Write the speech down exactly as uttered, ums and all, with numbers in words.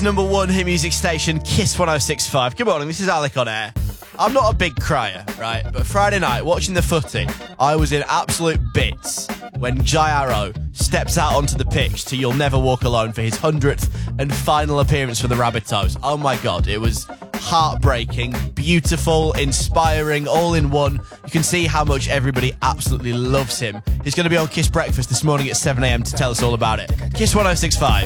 Number one hit music station, Kiss one oh six point five. Good morning, this is Alec on air. I'm not a big crier, right? But Friday night, watching the footy, I was in absolute bits when Jai Arrow steps out onto the pitch to You'll Never Walk Alone for his hundredth and final appearance for the Rabbitohs. Oh my God, it was heartbreaking, beautiful, inspiring, all in one. You can see how much everybody absolutely loves him. He's going to be on Kiss Breakfast this morning at seven a m to tell us all about it. Kiss one oh six point five.